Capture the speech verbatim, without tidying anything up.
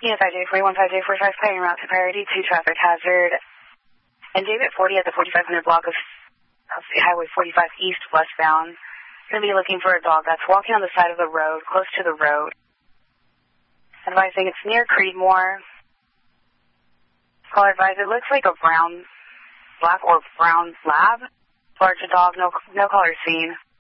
Yes, I J forty-one five J forty-five, paying route to priority two traffic hazard. And David forty at the forty-five hundred block of Highway forty-five East westbound. Going to be looking for a dog that's walking on the side of the road, close to the road. Advising it's near Creedmoor. Caller advised it looks like a brown, black or brown lab. Large dog, no, no color seen.